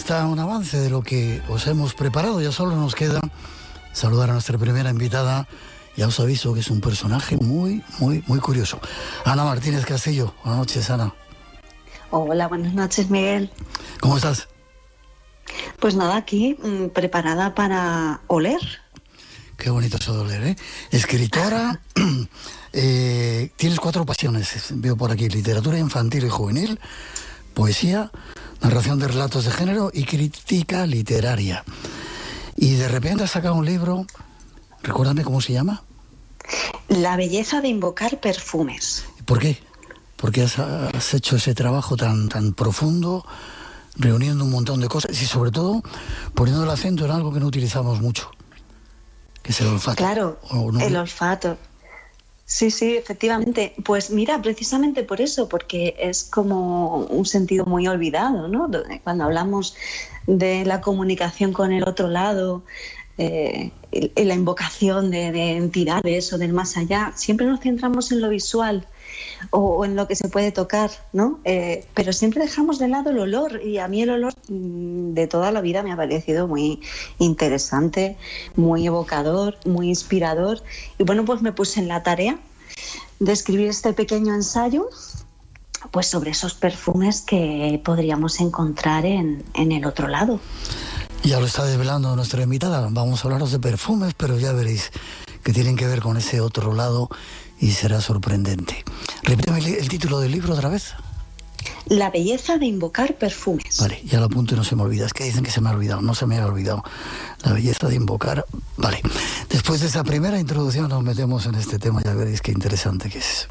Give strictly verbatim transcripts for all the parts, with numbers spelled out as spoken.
está un avance de lo que os hemos preparado. Ya solo nos queda saludar a nuestra primera invitada. Ya os aviso que es un personaje muy, muy, muy curioso. Ana Martínez Castillo. Buenas noches, Ana. Hola, buenas noches, Miguel. ¿Cómo estás? Pues nada, aquí mmm, preparada para oler. Qué bonito eso de oler, ¿eh? Escritora, eh, tienes cuatro pasiones, veo por aquí: literatura infantil y juvenil, poesía, narración de relatos de género y crítica literaria. Y de repente has sacado un libro, recuérdame cómo se llama. La belleza de invocar perfumes. ¿Por qué? ¿Por qué has, has hecho ese trabajo tan, tan profundo, reuniendo un montón de cosas y sobre todo poniendo el acento en algo que no utilizamos mucho, que es el olfato? Claro, no? El olfato. Sí, sí, efectivamente. Pues mira, precisamente por eso, porque es como un sentido muy olvidado, ¿no? Cuando hablamos de la comunicación con el otro lado, eh, la invocación de, de entidades o del más allá, siempre nos centramos en lo visual o, o en lo que se puede tocar, ¿no? Eh, pero siempre dejamos de lado el olor, y a mí el olor mmm, de toda la vida me ha parecido muy interesante, muy evocador, muy inspirador. Y bueno, pues me puse en la tarea de escribir este pequeño ensayo pues sobre esos perfumes que podríamos encontrar en, en el otro lado. Ya lo está desvelando nuestra invitada. Vamos a hablaros de perfumes, pero ya veréis que tienen que ver con ese otro lado y será sorprendente. Repíteme el, el título del libro otra vez. La belleza de invocar perfumes. Vale, ya lo apunto y no se me olvida. Es que dicen que se me ha olvidado, no se me ha olvidado. La belleza de invocar. Vale, después de esa primera introducción nos metemos en este tema, ya veréis qué interesante que es.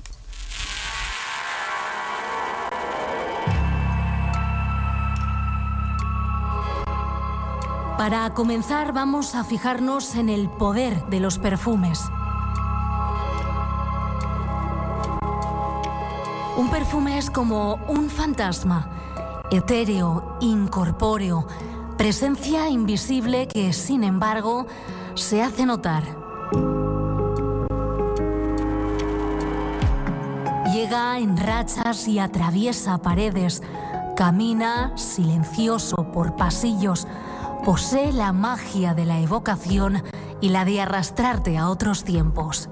Para comenzar, vamos a fijarnos en el poder de los perfumes. Un perfume es como un fantasma, etéreo, incorpóreo, presencia invisible que, sin embargo, se hace notar. Llega en rachas y atraviesa paredes, camina silencioso por pasillos, posee la magia de la evocación y la de arrastrarte a otros tiempos.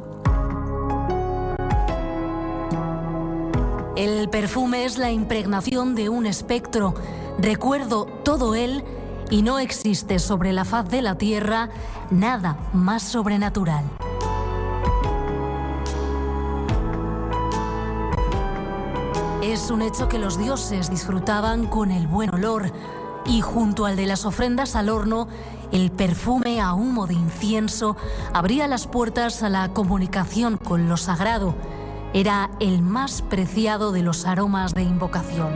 El perfume es la impregnación de un espectro, recuerdo todo él, y no existe sobre la faz de la tierra nada más sobrenatural. Es un hecho que los dioses disfrutaban con el buen olor, y junto al de las ofrendas al horno, el perfume a humo de incienso abría las puertas a la comunicación con lo sagrado. Era el más preciado de los aromas de invocación.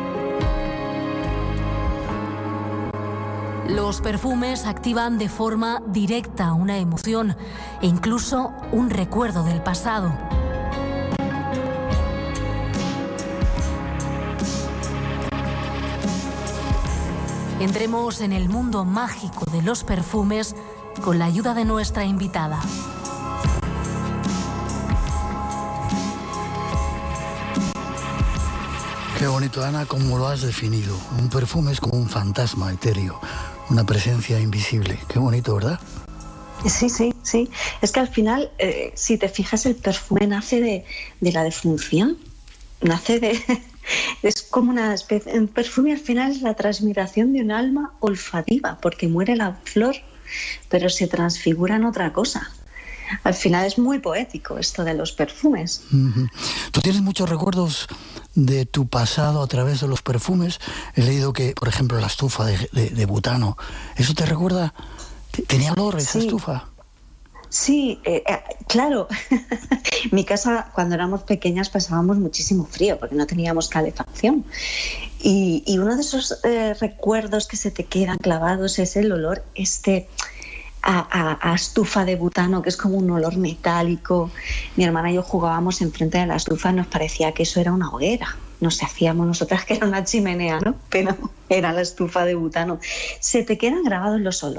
Los perfumes activan de forma directa una emoción e incluso un recuerdo del pasado. Entremos en el mundo mágico de los perfumes con la ayuda de nuestra invitada. Qué bonito, Ana, cómo lo has definido. Un perfume es como un fantasma etéreo, una presencia invisible. Qué bonito, ¿verdad? Sí, sí, sí. Es que al final, eh, si te fijas, el perfume nace de, de la defunción. Nace de... Es como una especie... El perfume al final es la transmigración de un alma olfativa, porque muere la flor, pero se transfigura en otra cosa. Al final es muy poético esto de los perfumes. Uh-huh. ¿Tú tienes muchos recuerdos de tu pasado a través de los perfumes? He leído que, por ejemplo, la estufa de, de, de butano, ¿eso te recuerda? ¿Tenía olor esa sí. estufa? Sí, eh, eh, claro. Mi casa, cuando éramos pequeñas, pasábamos muchísimo frío porque no teníamos calefacción. Y, y uno de esos eh, recuerdos que se te quedan clavados es el olor este a, a, a estufa de butano, que es como un olor metálico. Mi hermana y yo jugábamos enfrente de la estufa y nos parecía que eso era una hoguera. Nos hacíamos nosotras que era una chimenea, ¿no? Pero era la estufa de butano. Se te quedan grabados los olores.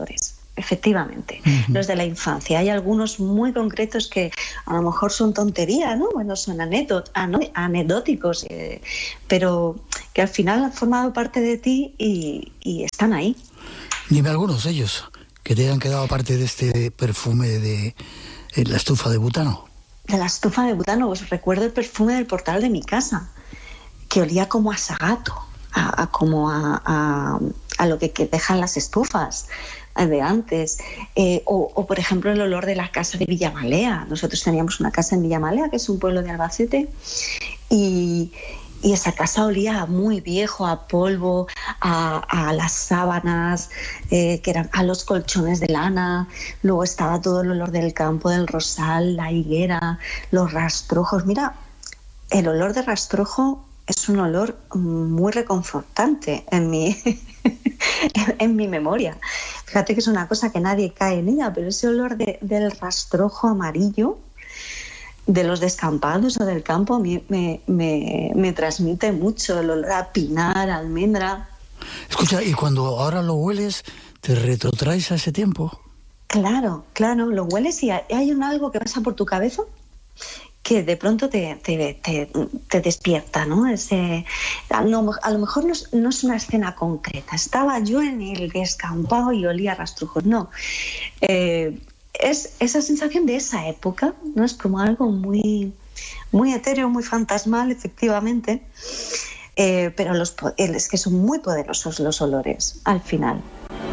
efectivamente, Uh-huh. los de la infancia. Hay algunos muy concretos que a lo mejor son tontería, ¿no? Bueno, son anedot- ano- anecdóticos, eh, pero que al final han formado parte de ti y, y están ahí. Dime algunos de ellos que te hayan quedado aparte de este perfume de eh, la estufa de butano. De la estufa de butano, pues recuerdo el perfume del portal de mi casa, que olía como a sagato, a, a como a, a, a lo que, que dejan las estufas de antes, eh, o, o por ejemplo el olor de la casa de Villamalea. Nosotros teníamos una casa en Villamalea, que es un pueblo de Albacete, y, y esa casa olía muy viejo, a polvo, a, a las sábanas, eh, que eran a los colchones de lana. Luego estaba todo el olor del campo, del rosal, la higuera, los rastrojos. Mira, el olor de rastrojo es un olor muy reconfortante en mi, en mi memoria. Fíjate que es una cosa que nadie cae en ella, pero ese olor de, del rastrojo amarillo de los descampados o del campo me, me, me, me transmite mucho, el olor a pinar, a almendra. Escucha, y cuando ahora lo hueles, ¿te retrotraes a ese tiempo? Claro, claro, lo hueles y hay un algo que pasa por tu cabeza que de pronto te, te, te, te despierta, ¿no? Ese, no, a lo mejor no es, no es una escena concreta. Estaba yo en el descampado y olía a rastrujos. No. Eh, es esa sensación de esa época, ¿no? Es como algo muy, muy etéreo, muy fantasmal, efectivamente. Eh, pero los, es que son muy poderosos los olores, al final.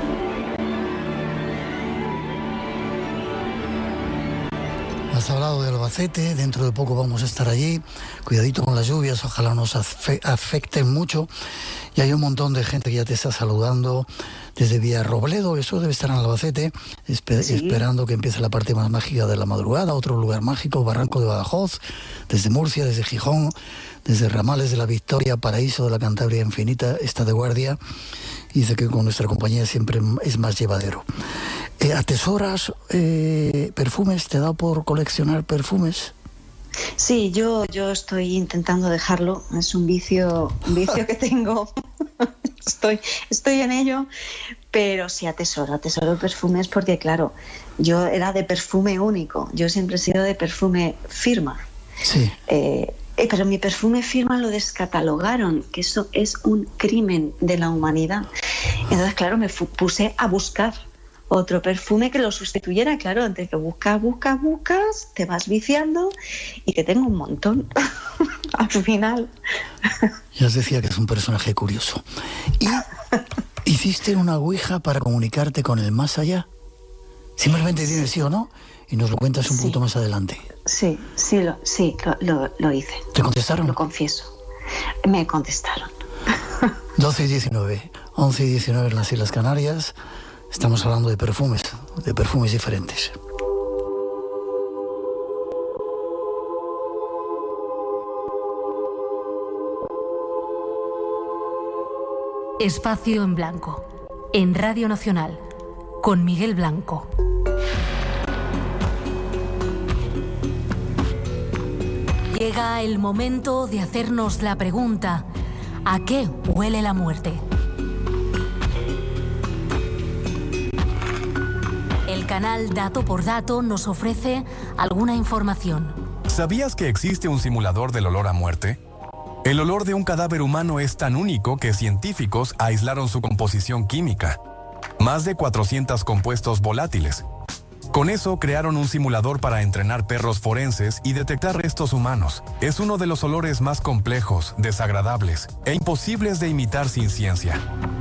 Has hablado de Albacete, dentro de poco vamos a estar allí. Cuidadito con las lluvias, ojalá nos afe- afecten mucho. Y hay un montón de gente que ya te está saludando desde Villarrobledo, eso debe estar en Albacete, esper- Sí. esperando que empiece la parte más mágica de la madrugada. Otro lugar mágico, Barranco de Badajoz, desde Murcia, desde Gijón, desde Ramales de la Victoria, Paraíso de la Cantabria Infinita, está de guardia. Y dice que con nuestra compañía siempre es más llevadero. Eh, ¿Atesoras eh, perfumes? ¿Te da por coleccionar perfumes? Sí, yo, yo estoy intentando dejarlo. Es un vicio, un vicio que tengo. estoy, estoy en ello, pero sí atesoro, atesoro perfumes porque, claro, yo era de perfume único. Yo siempre he sido de perfume firma. Sí. Eh, eh, pero mi perfume firma lo descatalogaron, que eso es un crimen de la humanidad. Entonces, claro, me fu- puse a buscar otro perfume que lo sustituyera. Claro, antes que buscas, buscas, buscas, te vas viciando y que tengo un montón al final. Ya os decía que es un personaje curioso. ¿Y hiciste una ouija para comunicarte con el más allá? Simplemente tienes sí o no y nos lo cuentas un Sí. poquito más adelante. Sí, sí, lo, sí, lo, lo, lo hice. ¿Te contestaron? Lo confieso. Me contestaron. doce y diecinueve, once y diecinueve en las Islas Canarias. Estamos hablando de perfumes, de perfumes diferentes. Espacio en Blanco, en Radio Nacional, con Miguel Blanco. Llega el momento de hacernos la pregunta: ¿a qué huele la muerte? El canal Dato por Dato nos ofrece alguna información. ¿Sabías que existe un simulador del olor a muerte? El olor de un cadáver humano es tan único que científicos aislaron su composición química. Más de cuatrocientos compuestos volátiles. Con eso crearon un simulador para entrenar perros forenses y detectar restos humanos. Es uno de los olores más complejos, desagradables e imposibles de imitar sin ciencia.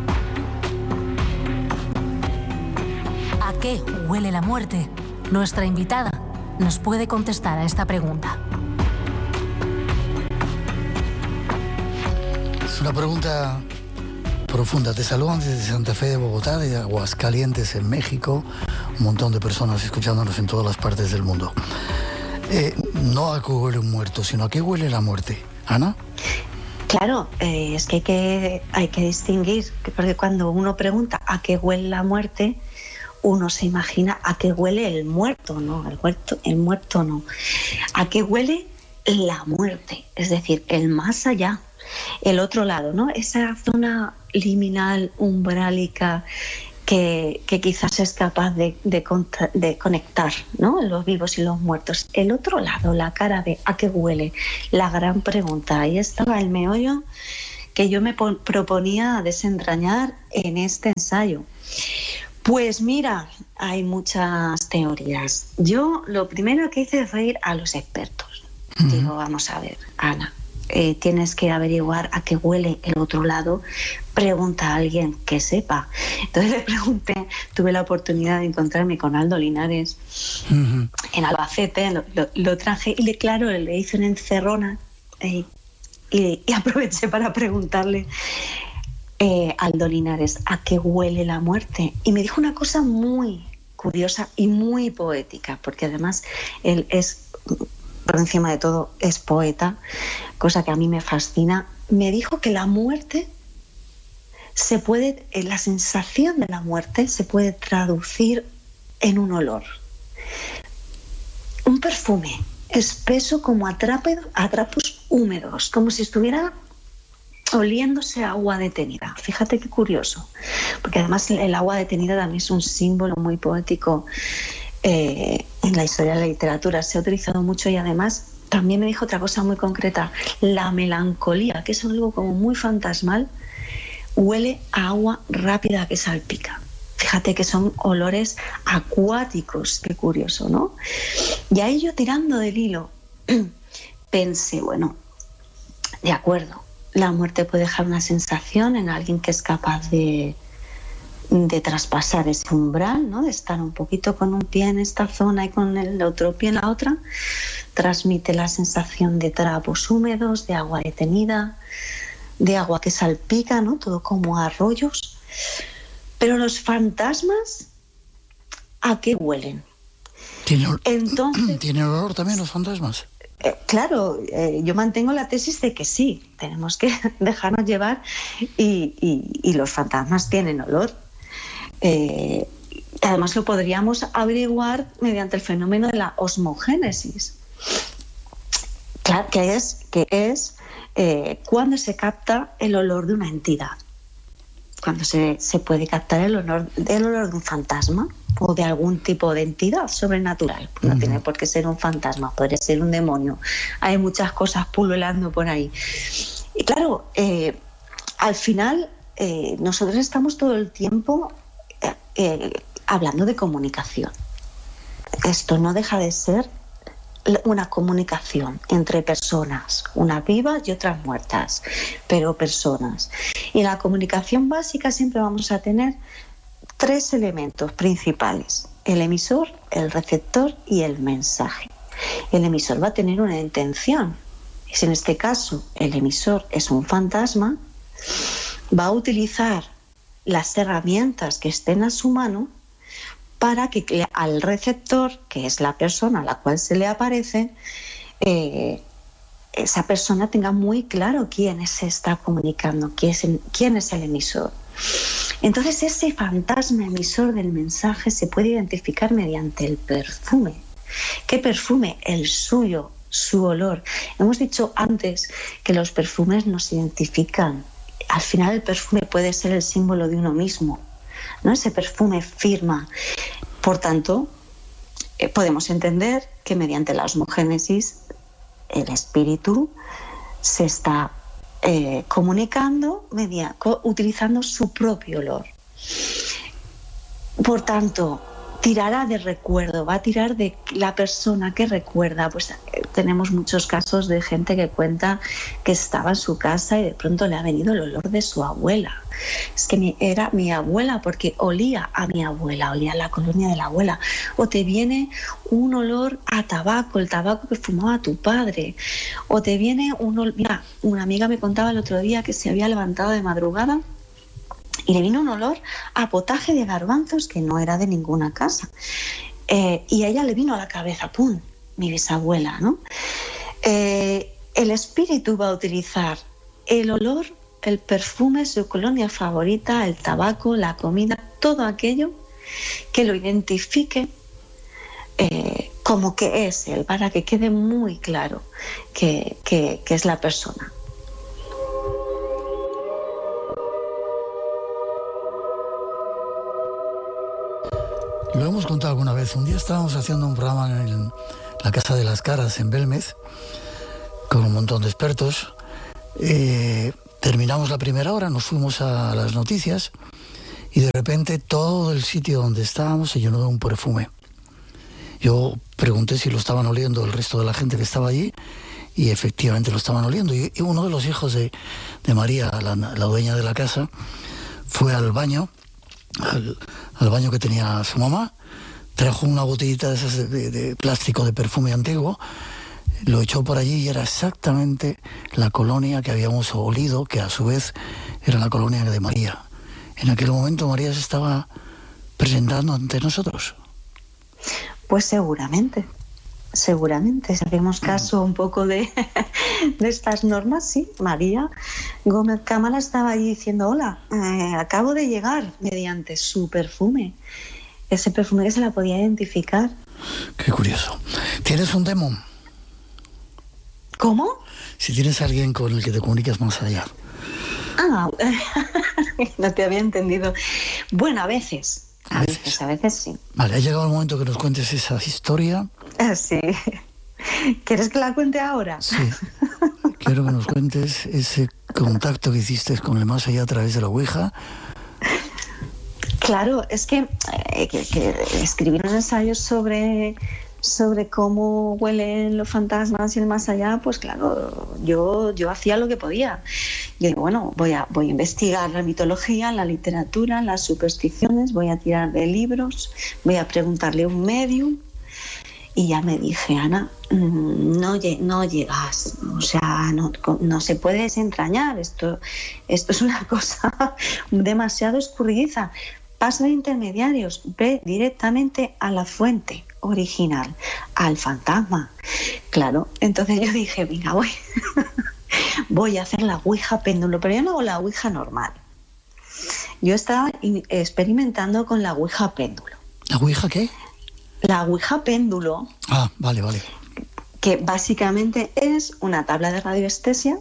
¿A qué huele la muerte? Nuestra invitada nos puede contestar a esta pregunta. Es una pregunta profunda. Te saludan desde Santa Fe de Bogotá, de Aguascalientes en México, un montón de personas escuchándonos en todas las partes del mundo. Eh, no a qué huele un muerto, sino a qué huele la muerte. ¿Ana? Claro, eh, es que hay, que hay que distinguir, porque cuando uno pregunta a qué huele la muerte, uno se imagina a qué huele el muerto, ¿no? El muerto, el muerto no. ¿A qué huele la muerte? Es decir, el más allá, el otro lado, ¿no? Esa zona liminal, umbrálica, que, que quizás es capaz de, de, de conectar, ¿no?, los vivos y los muertos. El otro lado, la cara de ¿a qué huele? La gran pregunta. Ahí estaba el meollo que yo me proponía desentrañar en este ensayo. Pues mira, hay muchas teorías. Yo lo primero que hice fue ir a los expertos. Uh-huh. Digo, vamos a ver, Ana, eh, tienes que averiguar a qué huele el otro lado. Pregunta a alguien que sepa. Entonces le pregunté, tuve la oportunidad de encontrarme con Aldo Linares uh-huh. en Albacete, lo, lo, lo traje y le, claro, le hice una encerrona eh, y, y aproveché para preguntarle eh, Aldo Linares, ¿a qué huele la muerte? Y me dijo una cosa muy curiosa y muy poética, porque además él es, por encima de todo, es poeta, cosa que a mí me fascina. Me dijo que la muerte se puede, la sensación de la muerte se puede traducir en un olor. Un perfume espeso como a, trape, a trapos húmedos, como si estuviera oliéndose a agua detenida. Fíjate qué curioso, porque además el agua detenida también es un símbolo muy poético eh, en la historia de la literatura. Se ha utilizado mucho y además también me dijo otra cosa muy concreta, la melancolía, que es algo como muy fantasmal, huele a agua rápida que salpica. Fíjate que son olores acuáticos, qué curioso, ¿no? Y ahí yo, tirando del hilo, pensé, bueno, de acuerdo, la muerte puede dejar una sensación en alguien que es capaz de, de traspasar ese umbral, ¿no?, de estar un poquito con un pie en esta zona y con el otro pie en la otra. Transmite la sensación de trapos húmedos, de agua detenida, de agua que salpica, ¿no?, todo como arroyos. Pero los fantasmas, ¿a qué huelen? ¿Tiene, ol- Entonces, ¿Tiene olor también los fantasmas? Eh, claro, eh, yo mantengo la tesis de que sí, tenemos que dejarnos llevar y, y, y los fantasmas tienen olor. Eh, además lo podríamos averiguar mediante el fenómeno de la osmogénesis, claro, que es, que es eh, cuando se capta el olor de una entidad, cuando se, se puede captar el olor, el olor de un fantasma o de algún tipo de entidad sobrenatural. No uh-huh. tiene por qué ser un fantasma, podría ser un demonio. Hay muchas cosas pululando por ahí. Y claro, eh, al final eh, nosotros estamos todo el tiempo eh, eh, hablando de comunicación. Esto no deja de ser una comunicación entre personas, unas vivas y otras muertas, pero personas. Y en la comunicación básica siempre vamos a tener tres elementos principales: el emisor, el receptor y el mensaje. El emisor va a tener una intención. Si en este caso el emisor es un fantasma, va a utilizar las herramientas que estén a su mano para que al receptor, que es la persona a la cual se le aparece, eh, esa persona tenga muy claro quién se está comunicando, quién es el, quién es el emisor. Entonces ese fantasma emisor del mensaje se puede identificar mediante el perfume. ¿Qué perfume? El suyo, su olor. Hemos dicho antes que los perfumes nos identifican. Al final el perfume puede ser el símbolo de uno mismo, ¿no? Ese perfume firma. Por tanto, eh, podemos entender que mediante la osmogénesis el espíritu se está eh, comunicando media, co- utilizando su propio olor. Por tanto, tirará de recuerdo, va a tirar de la persona que recuerda. Pues eh, tenemos muchos casos de gente que cuenta que estaba en su casa y de pronto le ha venido el olor de su abuela. Es que mi, era mi abuela porque olía a mi abuela, olía a la colonia de la abuela. O te viene un olor a tabaco, el tabaco que fumaba tu padre. O te viene un olor... Mira, una amiga me contaba el otro día que se había levantado de madrugada y le vino un olor a potaje de garbanzos que no era de ninguna casa. Eh, y a ella le vino a la cabeza, ¡pum!, mi bisabuela, ¿no? Eh, el espíritu va a utilizar el olor, el perfume, su colonia favorita, el tabaco, la comida, todo aquello que lo identifique eh, como que es él, para que quede muy claro que, que, que es la persona. Lo hemos contado alguna vez. Un día estábamos haciendo un programa en el, la Casa de las Caras en Belmez, con un montón de expertos. Eh, terminamos la primera hora, nos fuimos a las noticias y de repente todo el sitio donde estábamos se llenó de un perfume. Yo pregunté si lo estaban oliendo el resto de la gente que estaba allí y efectivamente lo estaban oliendo. Y, y uno de los hijos de, de María, la, la dueña de la casa, fue al baño, al, al baño que tenía su mamá, trajo una botellita de, esas de, de, de plástico de perfume antiguo, lo echó por allí y era exactamente la colonia que habíamos olido, que a su vez era la colonia de María. En aquel momento María se estaba presentando ante nosotros. Pues seguramente, seguramente, si hacemos caso un poco de, de estas normas, sí, María Gómez Cámara estaba allí diciendo, hola, eh, acabo de llegar, mediante su perfume, ese perfume que se la podía identificar. Qué curioso. ¿Tienes un demo? ¿Cómo? Si tienes a alguien con el que te comunicas más allá. Ah, no te había entendido. Bueno, a veces. A veces. veces, a veces sí. Vale, ha llegado el momento que nos cuentes esa historia. Ah, sí. ¿Quieres que la cuente ahora? Sí. Quiero que nos cuentes ese contacto que hiciste con el más allá a través de la Ouija. Claro, es que, eh, que, que escribir un ensayo sobre, sobre cómo huelen los fantasmas y el más allá, pues claro, yo, yo hacía lo que podía. Yo digo, bueno, voy a, voy a investigar la mitología, la literatura, las supersticiones, voy a tirar de libros, voy a preguntarle a un medium. Y ya me dije, Ana, no, no llegas, o sea, no, no se puede desentrañar, esto, esto es una cosa demasiado escurridiza. Pasa de intermediarios, ve directamente a la fuente original, al fantasma. Claro, entonces yo dije, venga, voy, voy a hacer la Ouija péndulo, pero yo no hago la Ouija normal. Yo estaba experimentando con la Ouija péndulo. ¿La Ouija qué? La Ouija péndulo. Ah, vale, vale. Que básicamente es una tabla de radiestesia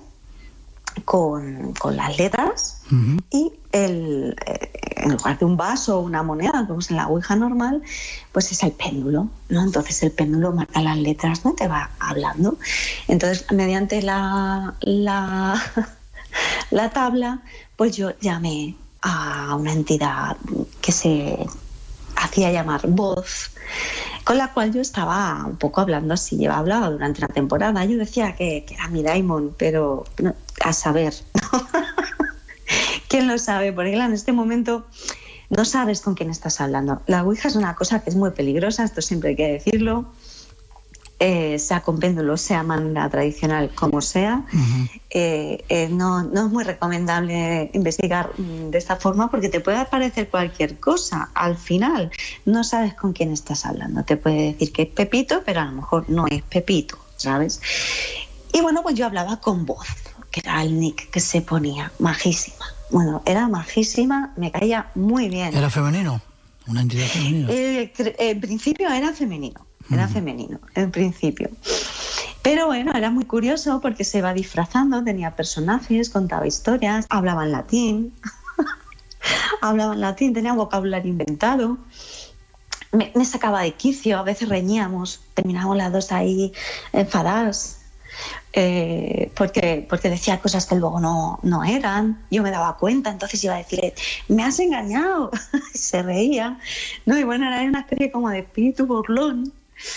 con, con las letras uh-huh. y el, en lugar de un vaso o una moneda, como es en la Ouija normal, pues es el péndulo, ¿no? Entonces el péndulo marca las letras, ¿no? Te va hablando. Entonces, mediante la, la, la tabla, pues yo llamé a una entidad que se hacía llamar voz, con la cual yo estaba un poco hablando así, llevaba hablado durante una temporada. Yo decía que, que era mi daimon, pero no, a saber, ¿no? ¿Quién lo sabe? Porque claro, en este momento no sabes con quién estás hablando. La Ouija es una cosa que es muy peligrosa, esto siempre hay que decirlo. Eh, sea con péndulo, sea manera tradicional, como sea, uh-huh. eh, eh, no, no es muy recomendable investigar de esta forma porque te puede aparecer cualquier cosa. Al final no sabes con quién estás hablando. Te puede decir que es Pepito, pero a lo mejor no es Pepito, ¿sabes? Y bueno, pues yo hablaba con voz, que era el nick que se ponía, majísima. Bueno, era majísima, me caía muy bien. ¿Era femenino? ¿Una entidad femenina? Eh, en principio era femenino. Era femenino, en principio. Pero bueno, era muy curioso porque se iba disfrazando, tenía personajes, contaba historias, hablaba en latín, hablaba en latín, tenía vocabulario inventado, me, me sacaba de quicio, a veces reñíamos, terminábamos las dos ahí enfadadas, eh, porque, porque decía cosas que luego no, no eran. Yo me daba cuenta, entonces iba a decirle, me has engañado, y se reía, ¿no? Y bueno, era una especie como de espíritu burlón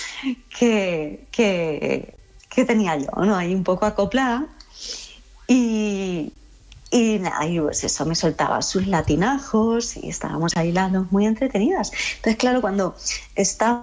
que, que, que tenía yo, ¿no? Ahí un poco acoplada y, y nada, y pues eso, me soltaba sus latinajos y estábamos ahí las dos muy entretenidas. Entonces claro, cuando estaba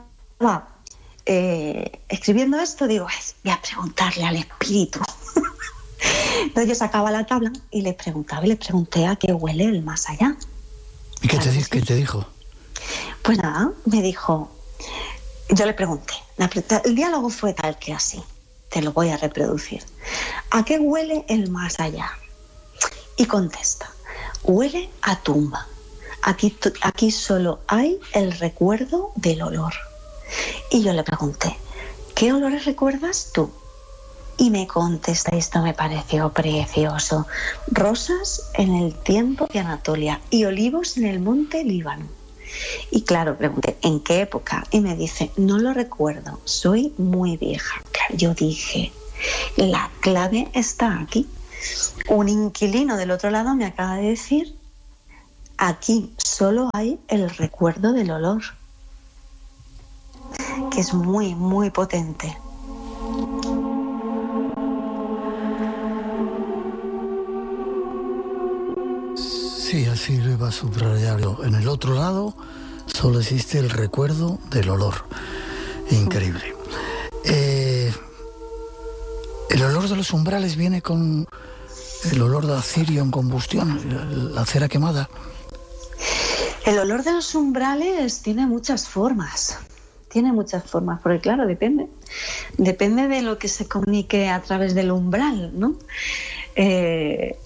eh, escribiendo esto, digo, voy a preguntarle al espíritu. Entonces yo sacaba la tabla y le preguntaba y le pregunté a qué huele el más allá. ¿Y qué, te, qué te dijo? Pues nada, me dijo, yo le pregunté, el diálogo fue tal que así, te lo voy a reproducir. ¿A qué huele el más allá? Y contesta, huele a tumba. Aquí, aquí solo hay el recuerdo del olor. Y yo le pregunté, ¿qué olores recuerdas tú? Y me contesta, esto me pareció precioso, rosas en el tiempo de Anatolia y olivos en el monte Líbano. Y claro, pregunté, ¿en qué época? Y me dice, no lo recuerdo, soy muy vieja. Claro, yo dije, la clave está aquí. Un inquilino del otro lado me acaba de decir, aquí solo hay el recuerdo del olor, que es muy, muy potente. Sí, así lo iba a subrayar yo. En el otro lado solo existe el recuerdo del olor. Increíble. Eh, el olor de los umbrales viene con el olor de cirio en combustión, la cera quemada. El olor de los umbrales tiene muchas formas. Tiene muchas formas, porque claro, depende. Depende de lo que se comunique a través del umbral, ¿no? Eh,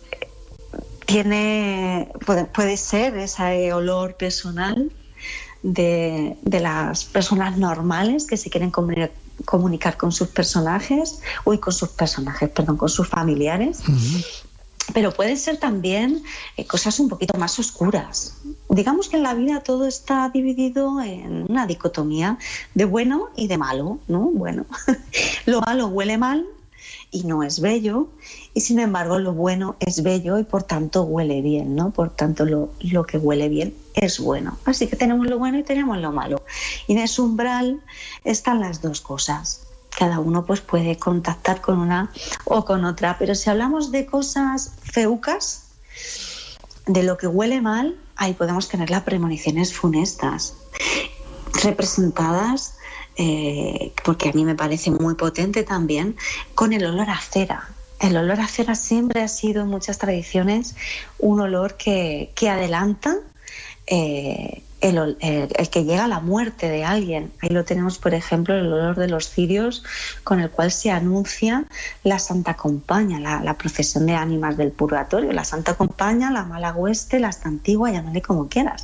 tiene, puede, puede ser ese olor personal de, de las personas normales que se quieren comunicar, comunicar con sus personajes, uy, con sus personajes, perdón, con sus familiares. Uh-huh. Pero puede ser también eh, cosas un poquito más oscuras. Digamos que en la vida todo está dividido en una dicotomía de bueno y de malo, ¿no? Bueno, lo malo huele mal y no es bello, y sin embargo lo bueno es bello y por tanto huele bien, ¿no? Por tanto lo, lo que huele bien es bueno. Así que tenemos lo bueno y tenemos lo malo. Y en ese umbral están las dos cosas. Cada uno pues puede contactar con una o con otra, pero si hablamos de cosas feucas, de lo que huele mal, ahí podemos tener las premoniciones funestas, representadas, eh, porque a mí me parece muy potente también, con el olor a cera. El olor a cera siempre ha sido en muchas tradiciones un olor que, que adelanta eh, El, el, el que llega a la muerte de alguien. Ahí lo tenemos, por ejemplo, el olor de los cirios, con el cual se anuncia la Santa Compaña, la, la procesión de ánimas del purgatorio. La Santa Compaña, la mala hueste, la hasta antigua, llámale como quieras.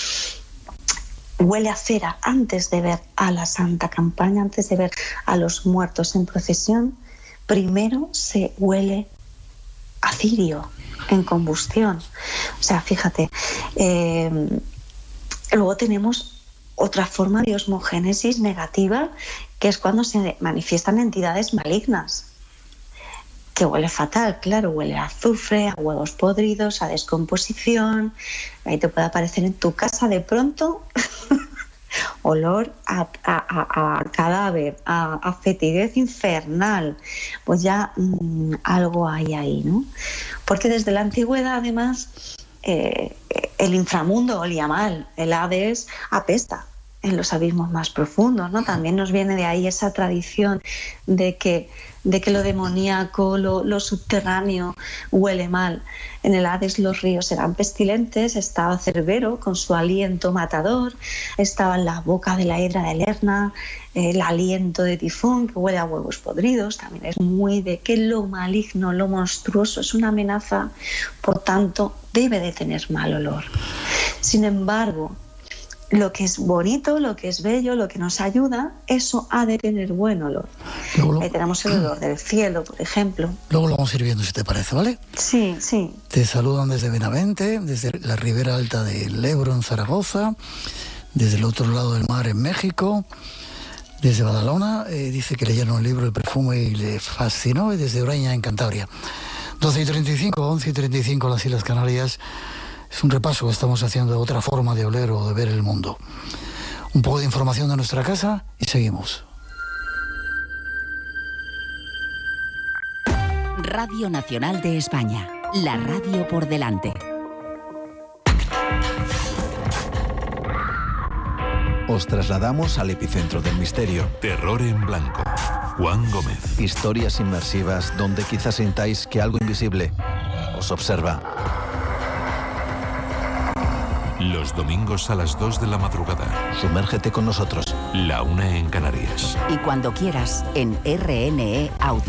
Huele a cera antes de ver a la Santa Compaña, antes de ver a los muertos en procesión. Primero se huele a cirio en combustión. O sea, fíjate, eh, luego tenemos otra forma de osmogénesis negativa, que es cuando se manifiestan entidades malignas, que huele fatal, claro, huele a azufre, a huevos podridos, a descomposición. Ahí te puede aparecer en tu casa de pronto olor a, a, a, a cadáver, a, a fetidez infernal. Pues ya mmm, algo hay ahí, ¿no? Porque desde la antigüedad, además, eh, el inframundo olía mal, el Hades apesta en los abismos más profundos, ¿no? También nos viene de ahí esa tradición de que, de que lo demoníaco, lo, lo subterráneo huele mal. En el Hades los ríos eran pestilentes, estaba Cerbero con su aliento matador, estaba en la boca de la hidra de Lerna, el aliento de Tifón, que huele a huevos podridos. También es muy de que lo maligno, lo monstruoso es una amenaza, por tanto debe de tener mal olor. Sin embargo, lo que es bonito, lo que es bello, lo que nos ayuda, eso ha de tener buen olor. Luego, Ahí tenemos el olor del cielo, por ejemplo. Luego lo vamos a ir viendo, si te parece, ¿vale? Sí, sí. Te saludan desde Benavente, desde la ribera alta del Ebro en Zaragoza, desde el otro lado del mar en México, desde Badalona, eh, dice que leyeron el libro El perfume y le fascinó, y desde Oreña en Cantabria. doce y treinta y cinco, once y treinta y cinco las Islas Canarias. Es un repaso que estamos haciendo de otra forma de oler o de ver el mundo. Un poco de información de nuestra casa y seguimos. Radio Nacional de España, la radio por delante. Os trasladamos al epicentro del misterio. Terror en blanco. Juan Gómez. Historias inmersivas donde quizás sintáis que algo invisible os observa. Los domingos a las dos de la madrugada. Sumérgete con nosotros. La una en Canarias. Y cuando quieras, en R N E Audio.